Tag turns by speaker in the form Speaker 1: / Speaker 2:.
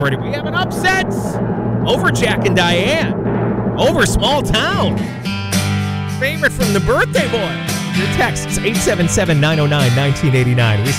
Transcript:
Speaker 1: We have an upset over Jack and Diane, over Small Town. Favorite from the birthday boy. Your texts 877-909-1989. We